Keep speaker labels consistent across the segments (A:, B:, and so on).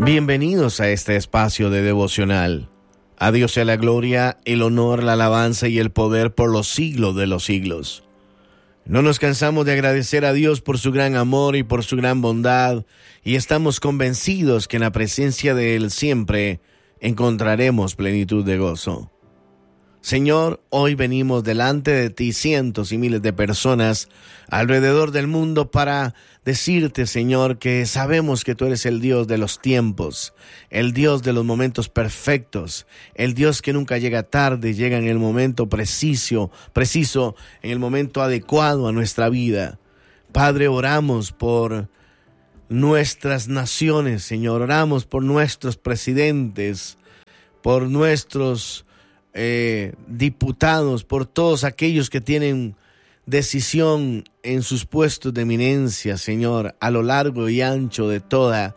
A: Bienvenidos a este espacio de devocional. A Dios sea la gloria, el honor, la alabanza y el poder por los siglos de los siglos. No nos cansamos de agradecer a Dios por su gran amor y por su gran bondad, y estamos convencidos que en la presencia de Él siempre encontraremos plenitud de gozo. Señor, hoy venimos delante de ti cientos y miles de personas alrededor del mundo para decirte, Señor, que sabemos que tú eres el Dios de los tiempos, el Dios de los momentos perfectos, el Dios que nunca llega tarde, llega en el momento preciso, en el momento adecuado a nuestra vida. Padre, oramos por nuestras naciones, Señor, oramos por nuestros presidentes, por nuestros diputados, por todos aquellos que tienen decisión en sus puestos de eminencia, Señor, a lo largo y ancho de toda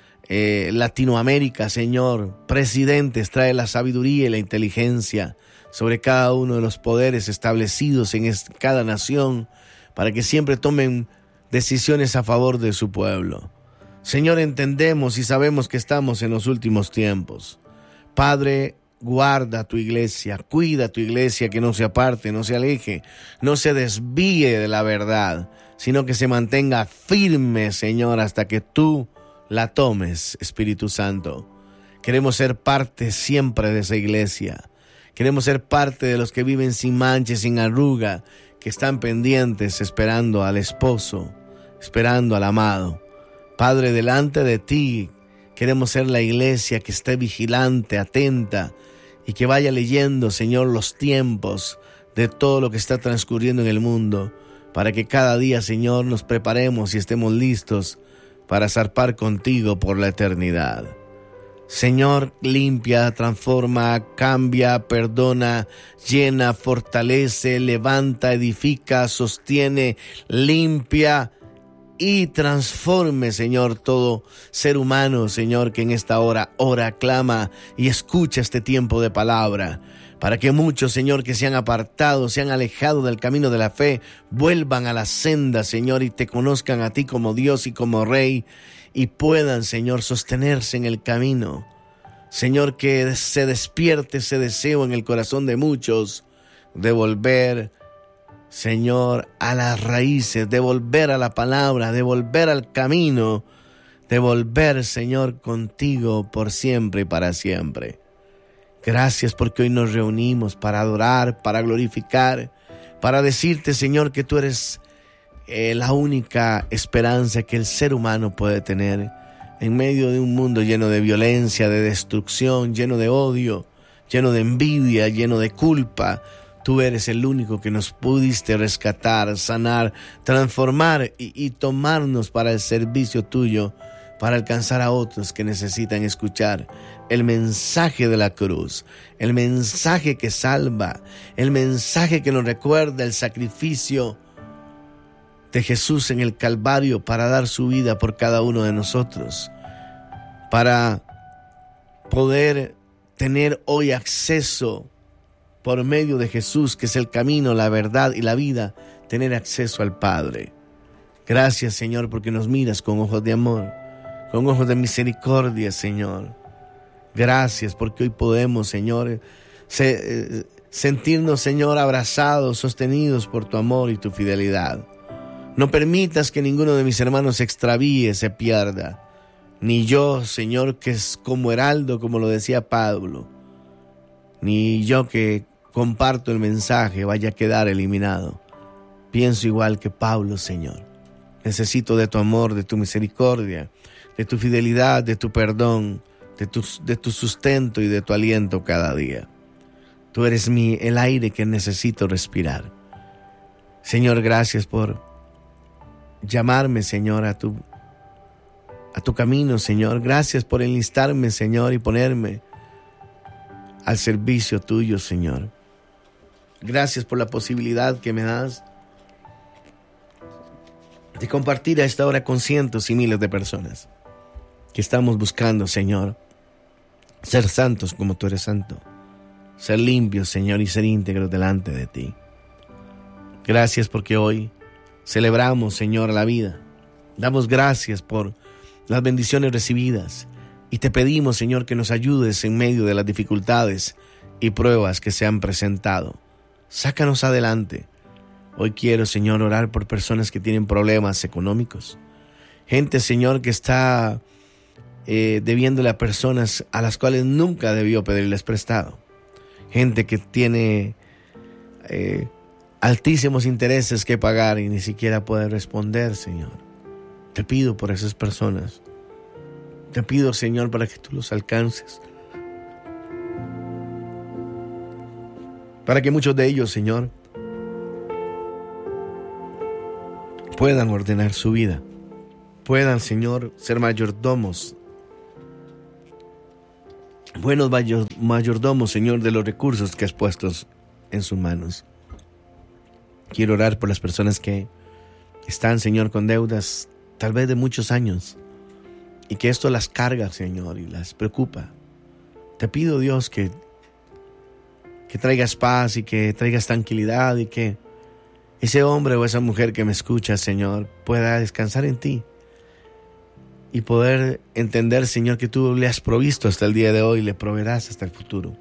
A: Latinoamérica, Señor. Presidentes, trae la sabiduría y la inteligencia sobre cada uno de los poderes establecidos en cada nación, para que siempre tomen decisiones a favor de su pueblo. Señor, entendemos y sabemos que estamos en los últimos tiempos. Padre, guarda tu iglesia, cuida tu iglesia, que no se aparte, no se aleje, no se desvíe de la verdad, sino que se mantenga firme, Señor, hasta que tú la tomes, Espíritu Santo. Queremos ser parte siempre de esa iglesia. Queremos ser parte de los que viven sin mancha, sin arruga, que están pendientes, esperando al esposo, esperando al amado. Padre, delante de ti queremos ser la iglesia que esté vigilante, atenta, y que vaya leyendo, Señor, los tiempos de todo lo que está transcurriendo en el mundo, para que cada día, Señor, nos preparemos y estemos listos para zarpar contigo por la eternidad. Señor, limpia, transforma, cambia, perdona, llena, fortalece, levanta, edifica, sostiene, limpia y transforme, Señor, todo ser humano, Señor, que en esta hora ora, clama y escucha este tiempo de palabra, para que muchos, Señor, que se han apartado, se han alejado del camino de la fe, vuelvan a la senda, Señor, y te conozcan a ti como Dios y como Rey, y puedan, Señor, sostenerse en el camino. Señor, que se despierte ese deseo en el corazón de muchos de volver, Señor, a las raíces, de volver a la palabra, de volver al camino, de volver, Señor, contigo por siempre y para siempre. Gracias porque hoy nos reunimos para adorar, para glorificar, para decirte, Señor, que tú eres la única esperanza que el ser humano puede tener en medio de un mundo lleno de violencia, de destrucción, lleno de odio, lleno de envidia, lleno de culpa. Tú eres el único que nos pudiste rescatar, sanar, transformar y tomarnos para el servicio tuyo, para alcanzar a otros que necesitan escuchar el mensaje de la cruz, el mensaje que salva, el mensaje que nos recuerda el sacrificio de Jesús en el Calvario para dar su vida por cada uno de nosotros, para poder tener hoy acceso por medio de Jesús, que es el camino, la verdad y la vida, tener acceso al Padre. Gracias, Señor, porque nos miras con ojos de amor, con ojos de misericordia, Señor. Gracias porque hoy podemos, Señor, sentirnos, Señor, abrazados, sostenidos por tu amor y tu fidelidad. No permitas que ninguno de mis hermanos se extravíe, se pierda. Ni yo, Señor, que es como heraldo, como lo decía Pablo. Ni yo que comparto el mensaje vaya a quedar eliminado. Pienso igual que Pablo, Señor. Necesito de tu amor, de tu misericordia, de tu fidelidad, de tu perdón, de tu sustento y de tu aliento cada día. Tú eres el aire que necesito respirar. Señor, gracias por llamarme, Señor, a tu camino, Señor. Gracias por enlistarme, Señor, y ponerme al servicio tuyo, Señor. Gracias por la posibilidad que me das de compartir a esta hora con cientos y miles de personas que estamos buscando, Señor, ser santos como tú eres santo, ser limpios, Señor, y ser íntegros delante de ti. Gracias porque hoy celebramos, Señor, la vida. Damos gracias por las bendiciones recibidas Y te pedimos, Señor, que nos ayudes en medio de las dificultades y pruebas que se han presentado. Sácanos adelante. Hoy quiero, Señor, orar por personas que tienen problemas económicos. Gente, Señor, que está debiéndole a personas a las cuales nunca debió pedirles prestado. Gente que tiene altísimos intereses que pagar y ni siquiera puede responder, Señor. Te pido por esas personas. Te pido, Señor, para que tú los alcances. Para que muchos de ellos, Señor, puedan ordenar su vida. Puedan, Señor, ser mayordomos. Buenos mayordomos, Señor, de los recursos que has puesto en sus manos. Quiero orar por las personas que están, Señor, con deudas tal vez de muchos años y que esto las carga, Señor, y las preocupa. Te pido, Dios, que traigas paz y que traigas tranquilidad y que ese hombre o esa mujer que me escucha, Señor, pueda descansar en ti y poder entender, Señor, que tú le has provisto hasta el día de hoy y le proveerás hasta el futuro.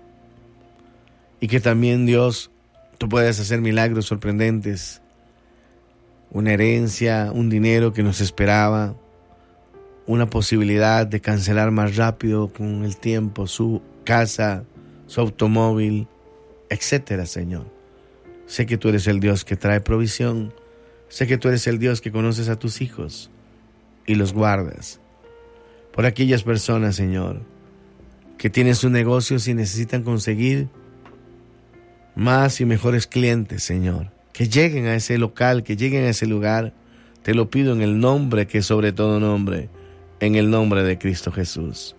A: Y que también, Dios, tú puedes hacer milagros sorprendentes, una herencia, un dinero que nos esperaba, una posibilidad de cancelar más rápido con el tiempo su casa, su automóvil, etcétera, Señor. Sé que tú eres el Dios que trae provisión. Sé que tú eres el Dios que conoces a tus hijos y los guardas. Por aquellas personas, Señor, que tienen sus negocios y necesitan conseguir más y mejores clientes, Señor, que lleguen a ese local, que lleguen a ese lugar, te lo pido en el nombre que es sobre todo nombre, en el nombre de Cristo Jesús.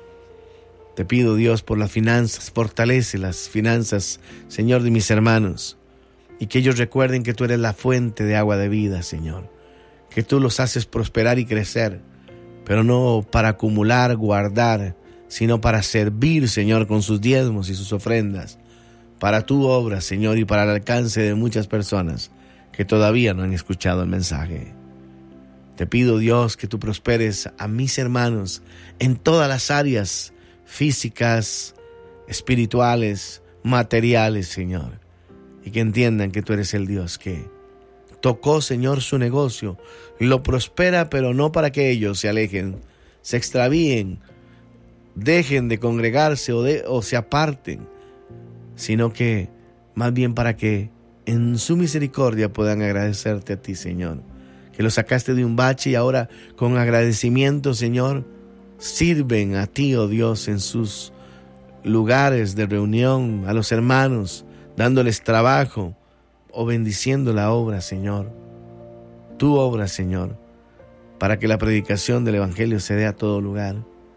A: Te pido, Dios, por las finanzas, fortalece las finanzas, Señor, de mis hermanos, y que ellos recuerden que tú eres la fuente de agua de vida, Señor, que tú los haces prosperar y crecer, pero no para acumular, guardar, sino para servir, Señor, con sus diezmos y sus ofrendas, para tu obra, Señor, y para el alcance de muchas personas que todavía no han escuchado el mensaje. Te pido, Dios, que tú prosperes a mis hermanos en todas las áreas físicas, espirituales, materiales, Señor, y que entiendan que tú eres el Dios que tocó, Señor, su negocio, lo prospera, pero no para que ellos se alejen, se extravíen, dejen de congregarse o se aparten, sino que más bien para que en su misericordia puedan agradecerte a ti, Señor, que los sacaste de un bache y ahora con agradecimiento, Señor, sirven a ti, oh Dios, en sus lugares de reunión, a los hermanos, dándoles trabajo o bendiciendo la obra, Señor, tu obra, Señor, para que la predicación del Evangelio se dé a todo lugar.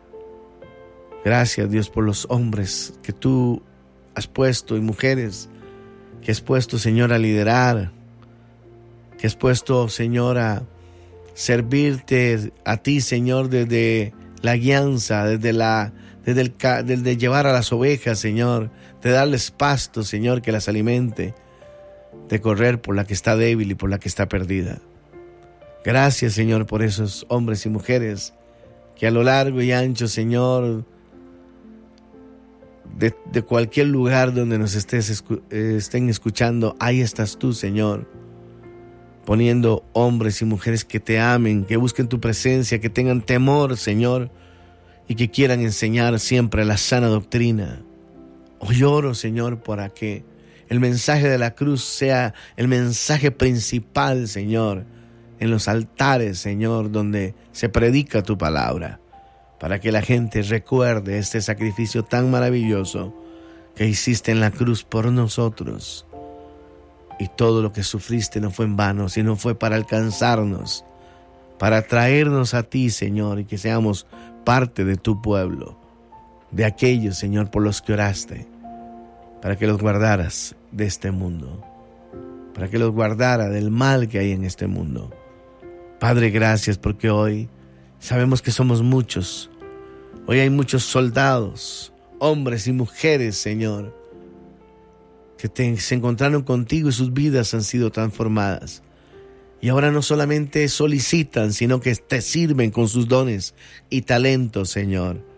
A: Gracias, Dios, por los hombres que tú has puesto y mujeres que has puesto, Señor, a liderar, que has puesto, Señor, a servirte a ti, Señor, desde la guianza, desde llevar a las ovejas, Señor, de darles pasto, Señor, que las alimente, de correr por la que está débil y por la que está perdida. Gracias, Señor, por esos hombres y mujeres que a lo largo y ancho, Señor, de cualquier lugar donde nos estén escuchando, ahí estás tú, Señor, poniendo hombres y mujeres que te amen, que busquen tu presencia, que tengan temor, Señor, y que quieran enseñar siempre la sana doctrina. Hoy oro, Señor, para que el mensaje de la cruz sea el mensaje principal, Señor, en los altares, Señor, donde se predica tu palabra, para que la gente recuerde este sacrificio tan maravilloso que hiciste en la cruz por nosotros. Y todo lo que sufriste no fue en vano, sino fue para alcanzarnos, para traernos a ti, Señor, y que seamos parte de tu pueblo, de aquellos, Señor, por los que oraste, para que los guardaras de este mundo, para que los guardara del mal que hay en este mundo. Padre, gracias porque hoy sabemos que somos muchos. Hoy hay muchos soldados, hombres y mujeres, Señor, que se encontraron contigo y sus vidas han sido transformadas. Y ahora no solamente solicitan, sino que te sirven con sus dones y talentos, Señor,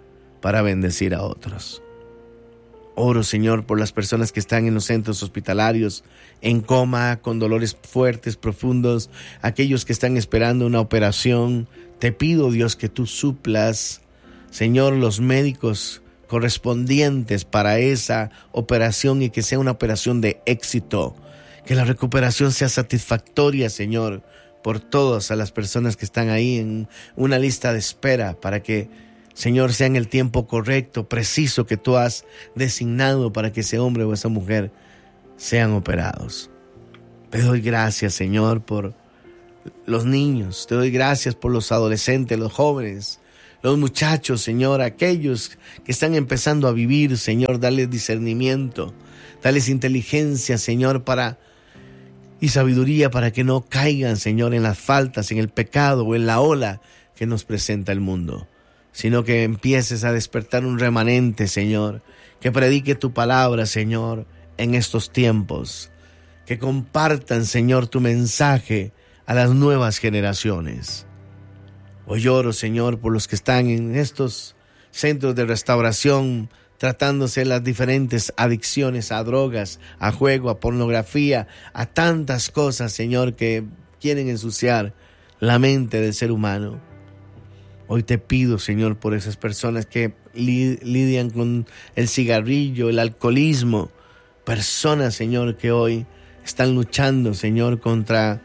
A: para bendecir a otros. Oro, Señor, por las personas que están en los centros hospitalarios, en coma, con dolores fuertes, profundos, aquellos que están esperando una operación. Te pido, Dios, que tú suplas, Señor, los médicos correspondientes para esa operación y que sea una operación de éxito. Que la recuperación sea satisfactoria, Señor, por todas las personas que están ahí en una lista de espera para que, Señor, sea en el tiempo correcto, preciso que tú has designado para que ese hombre o esa mujer sean operados. Te doy gracias, Señor, por los niños. Te doy gracias por los adolescentes, los jóvenes, los muchachos, Señor, aquellos que están empezando a vivir, Señor, dales discernimiento, dales inteligencia, Señor, y sabiduría para que no caigan, Señor, en las faltas, en el pecado o en la ola que nos presenta el mundo, sino que empieces a despertar un remanente, Señor, que predique tu palabra, Señor, en estos tiempos, que compartan, Señor, tu mensaje a las nuevas generaciones. Hoy lloro, Señor, por los que están en estos centros de restauración, tratándose las diferentes adicciones a drogas, a juego, a pornografía, a tantas cosas, Señor, que quieren ensuciar la mente del ser humano. Hoy te pido, Señor, por esas personas que lidian con el cigarrillo, el alcoholismo, personas, Señor, que hoy están luchando, Señor, contra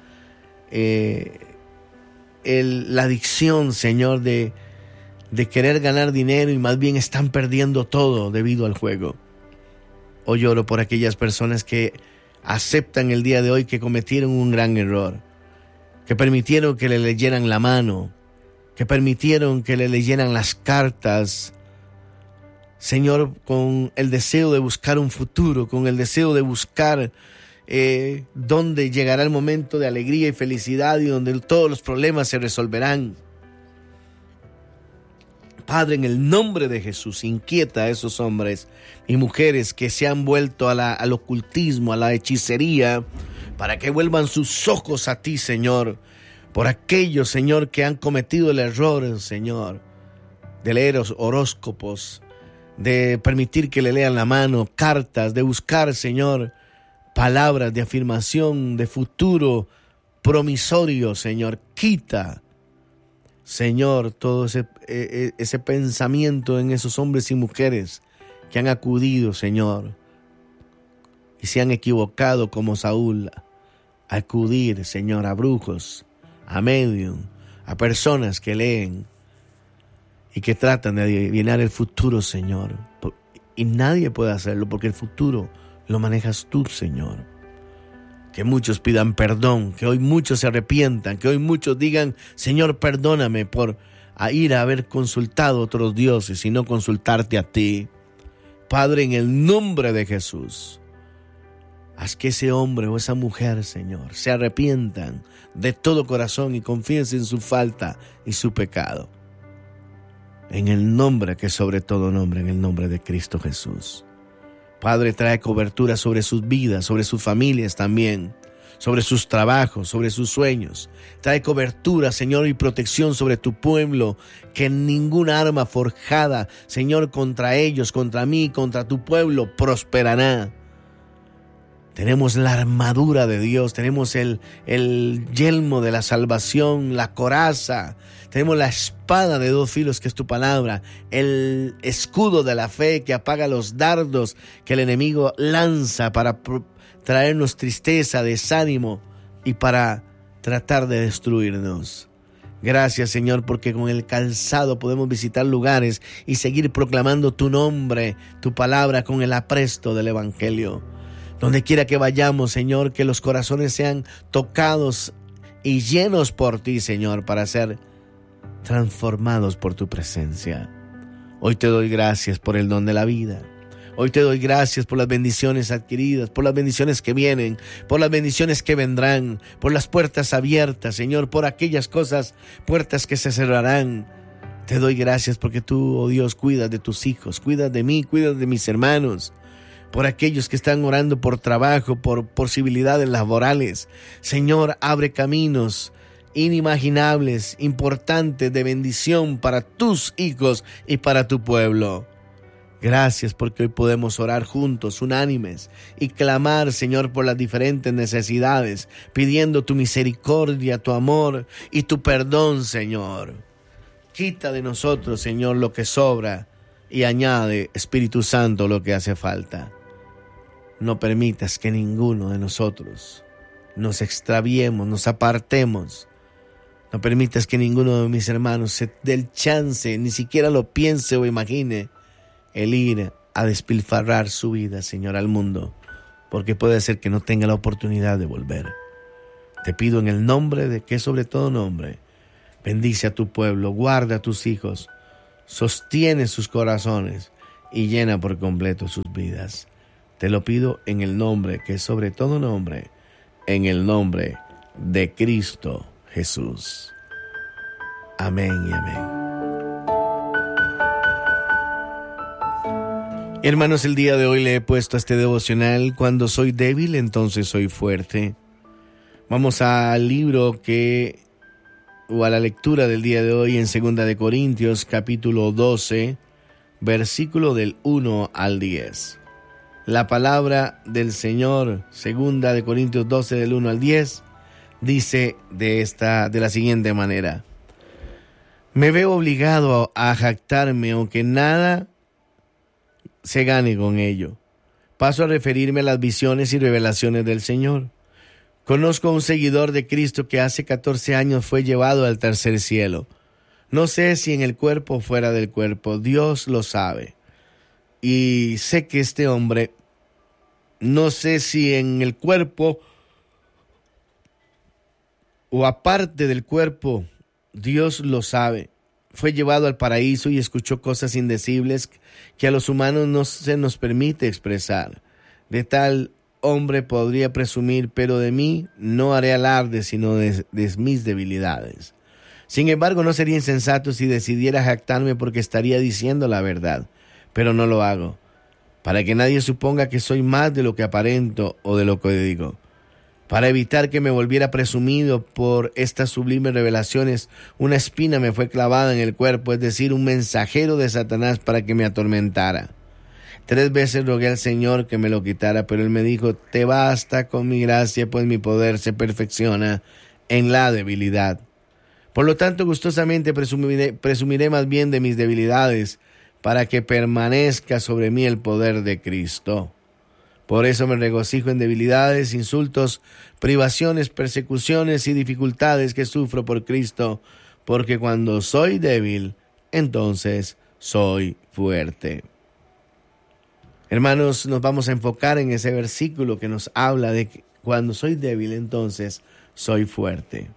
A: la adicción, Señor, de querer ganar dinero y más bien están perdiendo todo debido al juego. Hoy lloro por aquellas personas que aceptan el día de hoy que cometieron un gran error, que permitieron que le leyeran la mano, que permitieron que le leyeran las cartas, Señor, con el deseo de buscar un futuro, con el deseo de buscar donde llegará el momento de alegría y felicidad y donde todos los problemas se resolverán. Padre, en el nombre de Jesús, inquieta a esos hombres y mujeres que se han vuelto al ocultismo, a la hechicería, para que vuelvan sus ojos a ti, Señor, por aquellos, Señor, que han cometido el error, Señor, de leer horóscopos, de permitir que le lean la mano, cartas, de buscar, Señor, palabras de afirmación, de futuro promisorio, Señor. Quita, Señor, todo ese pensamiento en esos hombres y mujeres que han acudido, Señor, y se han equivocado como Saúl, a acudir, Señor, a brujos, a medium, a personas que leen y que tratan de adivinar el futuro, Señor. Y nadie puede hacerlo porque el futuro lo manejas tú, Señor. Que muchos pidan perdón, que hoy muchos se arrepientan, que hoy muchos digan, Señor, perdóname por ir a haber consultado a otros dioses y no consultarte a ti. Padre, en el nombre de Jesús, haz que ese hombre o esa mujer, Señor, se arrepientan de todo corazón y confiesen su falta y su pecado. En el nombre que sobre todo nombre, en el nombre de Cristo Jesús. Padre, trae cobertura sobre sus vidas, sobre sus familias también, sobre sus trabajos, sobre sus sueños. Trae cobertura, Señor, y protección sobre tu pueblo, que ninguna arma forjada, Señor, contra ellos, contra mí, contra tu pueblo, prosperará. Tenemos la armadura de Dios, tenemos el yelmo de la salvación, la coraza, tenemos la espada de dos filos que es tu palabra, el escudo de la fe que apaga los dardos que el enemigo lanza para traernos tristeza, desánimo y para tratar de destruirnos. Gracias, Señor, porque con el calzado podemos visitar lugares y seguir proclamando tu nombre, tu palabra con el apresto del Evangelio. Donde quiera que vayamos, Señor, que los corazones sean tocados y llenos por ti, Señor, para ser transformados por tu presencia. Hoy te doy gracias por el don de la vida. Hoy te doy gracias por las bendiciones adquiridas, por las bendiciones que vienen, por las bendiciones que vendrán, por las puertas abiertas, Señor, por aquellas cosas, puertas que se cerrarán. Te doy gracias porque tú, oh Dios, cuidas de tus hijos, cuidas de mí, cuidas de mis hermanos, por aquellos que están orando por trabajo, por posibilidades laborales. Señor, abre caminos inimaginables, importantes, de bendición para tus hijos y para tu pueblo. Gracias porque hoy podemos orar juntos, unánimes, y clamar, Señor, por las diferentes necesidades, pidiendo tu misericordia, tu amor y tu perdón, Señor. Quita de nosotros, Señor, lo que sobra y añade, Espíritu Santo, lo que hace falta. No permitas que ninguno de nosotros nos extraviemos, nos apartemos. No permitas que ninguno de mis hermanos se dé el chance, ni siquiera lo piense o imagine, el ir a despilfarrar su vida, Señor, al mundo, porque puede ser que no tenga la oportunidad de volver. Te pido en el nombre de que sobre todo nombre, bendice a tu pueblo, guarda a tus hijos, sostiene sus corazones y llena por completo sus vidas. Te lo pido en el nombre que sobre todo nombre, en el nombre de Cristo Jesús. Amén y amén. Hermanos, el día de hoy le he puesto a este devocional: cuando soy débil, entonces soy fuerte. Vamos al libro o a la lectura del día de hoy en 2 de Corintios, capítulo 12, versículo del 1 al 10. La palabra del Señor, 2 de Corintios 12, del 1 al 10, dice de la siguiente manera: me veo obligado a jactarme, aunque nada se gane con ello. Paso a referirme a las visiones y revelaciones del Señor. Conozco a un seguidor de Cristo que hace 14 años fue llevado al tercer cielo. No sé si en el cuerpo o fuera del cuerpo, Dios lo sabe. Y sé que este hombre, no sé si en el cuerpo o aparte del cuerpo, Dios lo sabe. Fue llevado al paraíso y escuchó cosas indecibles que a los humanos no se nos permite expresar. De tal hombre podría presumir, pero de mí no haré alarde sino de mis debilidades. Sin embargo, no sería insensato si decidiera jactarme, porque estaría diciendo la verdad, pero no lo hago, para que nadie suponga que soy más de lo que aparento o de lo que digo. Para evitar que me volviera presumido por estas sublimes revelaciones, una espina me fue clavada en el cuerpo, es decir, un mensajero de Satanás para que me atormentara. 3 veces rogué al Señor que me lo quitara, pero Él me dijo: te basta con mi gracia, pues mi poder se perfecciona en la debilidad. Por lo tanto, gustosamente presumiré más bien de mis debilidades, para que permanezca sobre mí el poder de Cristo. Por eso me regocijo en debilidades, insultos, privaciones, persecuciones y dificultades que sufro por Cristo, porque cuando soy débil, entonces soy fuerte. Hermanos, nos vamos a enfocar en ese versículo que nos habla de que cuando soy débil, entonces soy fuerte.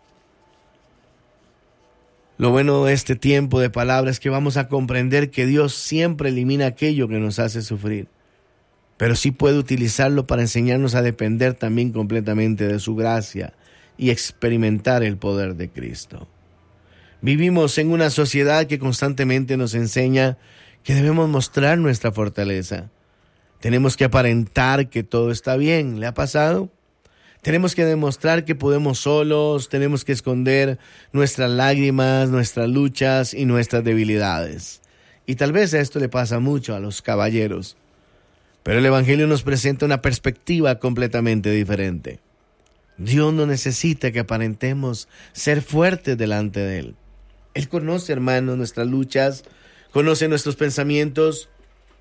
A: Lo bueno de este tiempo de palabras es que vamos a comprender que Dios siempre elimina aquello que nos hace sufrir, pero sí puede utilizarlo para enseñarnos a depender también completamente de su gracia y experimentar el poder de Cristo. Vivimos en una sociedad que constantemente nos enseña que debemos mostrar nuestra fortaleza. Tenemos que aparentar que todo está bien. ¿Le ha pasado? Tenemos que demostrar que podemos solos, tenemos que esconder nuestras lágrimas, nuestras luchas y nuestras debilidades. Y tal vez esto le pasa mucho a los caballeros. Pero el Evangelio nos presenta una perspectiva completamente diferente. Dios no necesita que aparentemos ser fuertes delante de Él. Él conoce, hermanos, nuestras luchas, conoce nuestros pensamientos,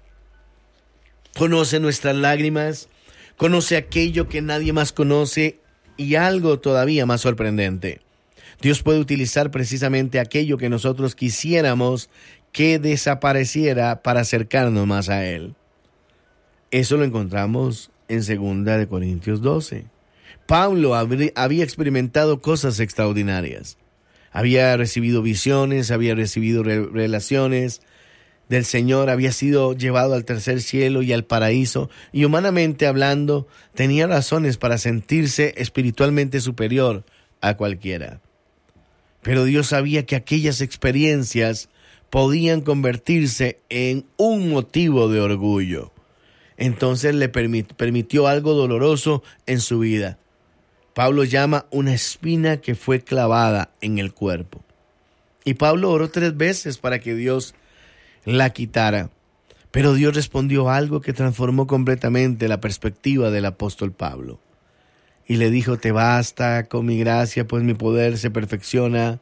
A: conoce nuestras lágrimas, conoce aquello que nadie más conoce, y algo todavía más sorprendente: Dios puede utilizar precisamente aquello que nosotros quisiéramos que desapareciera para acercarnos más a Él. Eso lo encontramos en 2 de Corintios 12. Pablo había experimentado cosas extraordinarias. Había recibido visiones, había recibido revelaciones del Señor, había sido llevado al tercer cielo y al paraíso, y humanamente hablando, tenía razones para sentirse espiritualmente superior a cualquiera. Pero Dios sabía que aquellas experiencias podían convertirse en un motivo de orgullo. Entonces le permitió algo doloroso en su vida. Pablo llama una espina que fue clavada en el cuerpo. Y Pablo oró 3 veces para que Dios la quitara. Pero Dios respondió algo que transformó completamente la perspectiva del apóstol Pablo. Y le dijo: te basta con mi gracia, pues mi poder se perfecciona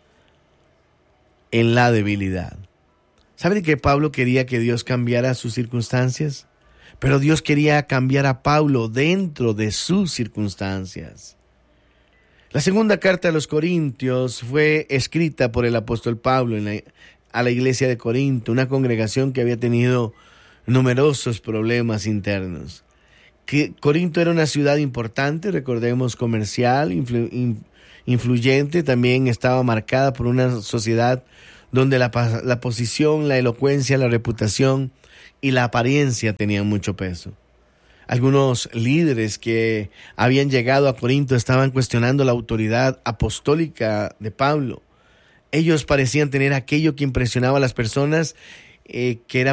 A: en la debilidad. ¿Saben que Pablo quería que Dios cambiara sus circunstancias? Pero Dios quería cambiar a Pablo dentro de sus circunstancias. La segunda carta a los Corintios fue escrita por el apóstol Pablo a la iglesia de Corinto, una congregación que había tenido numerosos problemas internos. Corinto era una ciudad importante, recordemos, comercial, influyente, también estaba marcada por una sociedad donde la posición, la elocuencia, la reputación y la apariencia tenían mucho peso. Algunos líderes que habían llegado a Corinto estaban cuestionando la autoridad apostólica de Pablo. Ellos parecían tener aquello que impresionaba a las personas, que era